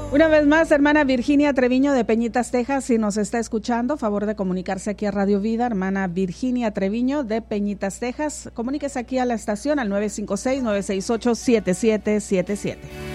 Una vez más, hermana Virginia Treviño de Peñitas, Texas, si nos está escuchando, favor de comunicarse aquí a Radio Vida. Hermana Virginia Treviño de Peñitas, Texas, comuníquese aquí a la estación al 956-968-7777.